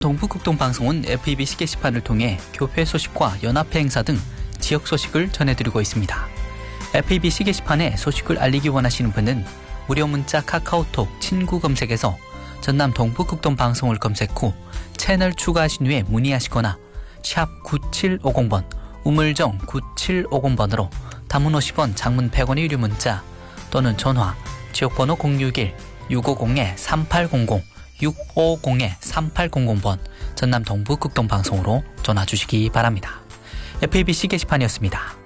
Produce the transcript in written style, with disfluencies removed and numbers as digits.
동북극동방송은 FEBC 게시판을 통해 교회 소식과 연합회 행사 등 지역 소식을 전해드리고 있습니다. FEBC 게시판에 소식을 알리기 원하시는 분은 무료 문자 카카오톡 친구 검색에서 전남 동북극동방송을 검색 후 채널 추가하신 후에 문의하시거나 샵 9750번 우물정 9750번으로 단문 50원 장문 100원의 유료 문자 또는 전화 지역번호 061-650-3800 650-3800번 전남 동북극동방송으로 전화 주시기 바랍니다. FEBC 게시판이었습니다.